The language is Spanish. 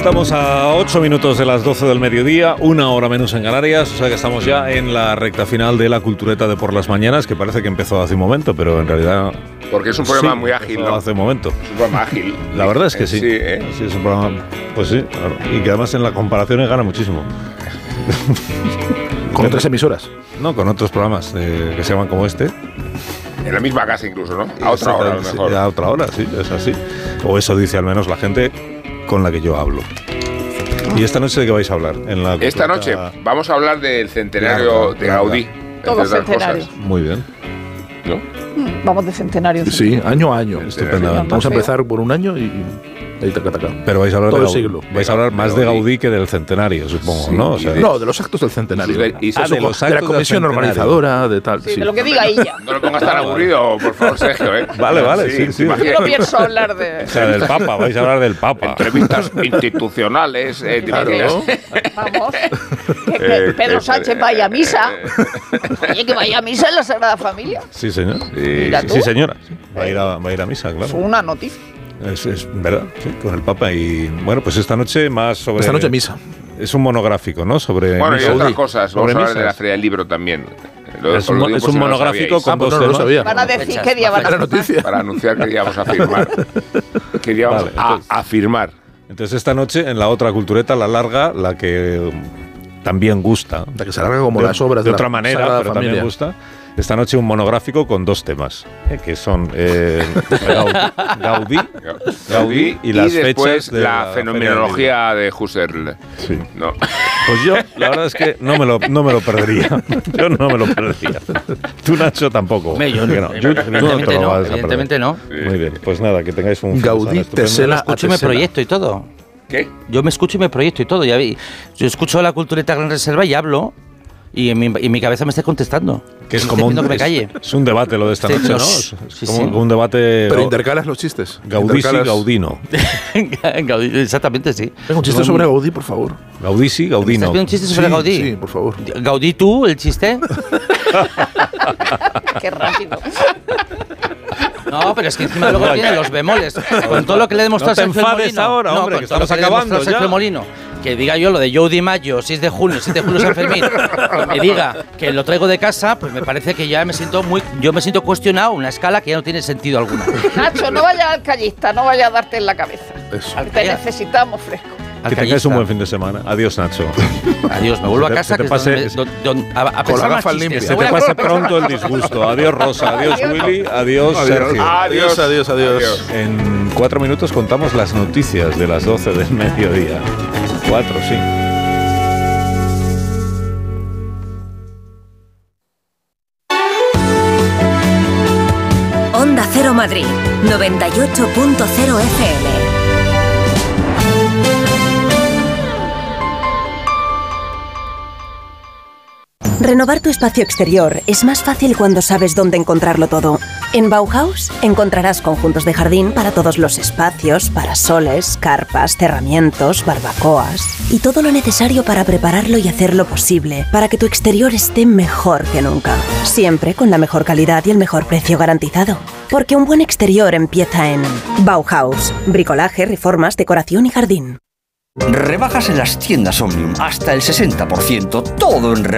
Estamos a 8 minutos de las 12 del mediodía, una hora menos en Canarias, o sea que estamos ya en la recta final de la cultureta de por las mañanas, que parece que empezó hace un momento, pero en realidad... Porque es un programa muy ágil, ¿no? Hace un momento. Es un programa ágil. La verdad es que sí. Sí, Sí, es un programa... Pues sí, claro. Y que además en las comparaciones gana muchísimo. ¿Con otras emisoras? No, con otros programas que se llaman como este. En la misma casa incluso, ¿no? A otra hora, a lo mejor. A otra hora, sí, es así. O eso dice al menos la gente con la que yo hablo. ¿Y esta noche de qué vais a hablar? Esta noche vamos a hablar del centenario de Gaudí. Todos centenarios. Muy bien. ¿No? Vamos de centenario. Sí, año a año. Estupendamente. Vamos a empezar por un año y ahí taca. Pero vais a hablar todo de el siglo. Vais a hablar más de Gaudí que del centenario, supongo, Sí, ¿no? O sea, No, de los actos del centenario. de los de la comisión organizadora, de tal. Sí, de lo que diga ella. No lo pongas tan aburrido, por favor, Sergio, ¿eh? Vale, sí. No pienso hablar de... O sea, del Papa, vais a hablar del Papa. Entrevistas institucionales, Claro. Vamos. Que Pedro Sánchez vaya a misa. Oye, que vaya a misa en la Sagrada Familia. Sí, señor. Mira tú. Sí, señora. Va a ir a misa, claro. Fue una noticia. Es verdad, sí, con el Papa. Y bueno, pues esta noche más sobre... Esta noche misa. Es un monográfico, ¿no? Sobre Bueno, y misa. otras cosas. Vamos a hablar de la misas. Feria del Libro también. Es un monográfico con dos no lo temas. sabía. Van a decir qué día van a Era noticia. Para anunciar que íbamos a firmar. Que íbamos Vale, entonces- a firmar. Entonces esta noche en la otra cultureta, la larga, la que también gusta. La que se alarga como las obras de de otra la manera, Sagrada pero Familia. también gusta. Esta noche un monográfico con dos temas, que son Gaudí y las después fechas de la la fenomenología de Husserl. Sí. No. Pues yo, la verdad es que no me lo perdería. Yo no me lo perdería. Tú, Nacho, tampoco. Yo Que no. Tú no te lo vas a perder. evidentemente no. Muy bien, pues nada, que tengáis un fin de Gaudí, semana estupendo. Tesela, Escucho y me Tesela. proyecto y todo. ¿Qué? Yo me escucho y me proyecto y todo. Ya vi. Yo escucho la cultureta Gran Reserva y hablo. Y en mi cabeza me está contestando. Que es Me como está pidiendo que me calle. es un debate lo de esta Sí, noche, ¿no? sí, Es sí, como sí. un debate Pero intercalas los chistes. Gaudí y Intercalas- Gaudino. Gaudí, exactamente, sí. Venga, un chiste sobre Gaudí, por favor. Gaudí y ¿Estás Gaudino. viendo un chiste sobre Sí, Gaudí? Sí, por favor. ¿Gaudí tú, el chiste? Qué rápido. No, pero es que encima luego tiene los bemoles. Con todo lo que le he demostrado No te a Sergio enfades Molino. ahora, hombre, con que todo lo estamos le he demostrado acabando a Sergio ya. Molino. Que diga yo lo de Joe Di Maggio, 6 de junio, 7 de julio San Fermín, que me diga que lo traigo de casa, pues me parece que ya yo me siento cuestionado, una escala que ya no tiene sentido alguna. Nacho, no vayas al callista, no vayas a darte en la cabeza. Eso. Te necesitamos fresco. Que tengáis un buen fin de semana. Adiós, Nacho. Adiós, me vuelvo a casa Que que te es donde, pase- a Con pensar la más gafa chistes. limpia. Se te pase pronto el disgusto. Adiós, Rosa. Adiós, Willy. Adiós, Sergio. Adiós. En 4 minutos contamos las noticias de las 12 del mediodía. 4, sí. Onda Cero Madrid, 98.0 FM. Renovar tu espacio exterior es más fácil cuando sabes dónde encontrarlo todo. En Bauhaus encontrarás conjuntos de jardín para todos los espacios, parasoles, carpas, cerramientos, barbacoas y todo lo necesario para prepararlo y hacerlo posible, para que tu exterior esté mejor que nunca. Siempre con la mejor calidad y el mejor precio garantizado. Porque un buen exterior empieza en Bauhaus. Bricolaje, reformas, decoración y jardín. Rebajas en las tiendas Omnium. Hasta el 60%. Todo en rebajas.